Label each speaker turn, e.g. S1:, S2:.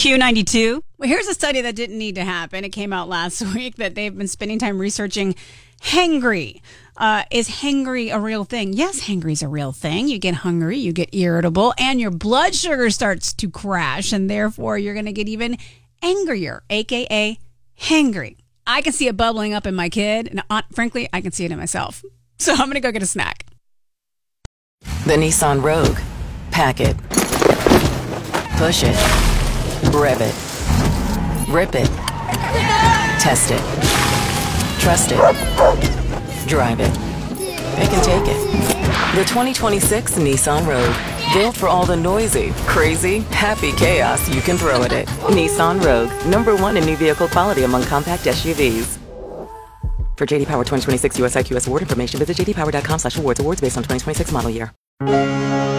S1: Q92. Well, here's a study that didn't need to happen. It came out last week that they've been spending time researching hangry. Is hangry a real thing? Yes, hangry is a real thing. You get hungry, you get irritable, and your blood sugar starts to crash, and therefore you're going to get even angrier, aka hangry. I can see it bubbling up in my kid, and frankly, I can see it in myself. So I'm going to go get a snack.
S2: The Nissan Rogue. Pack it. Push it. Rev it. Rip it. Test it. Trust it. Drive it. It can take it. The 2026 Nissan Rogue. Built for all the noisy, crazy, happy chaos you can throw at it. Nissan Rogue. #1 in new vehicle quality among compact SUVs. For JD Power 2026 US IQS award information, visit jdpower.com/awards. Awards based on 2026 model year.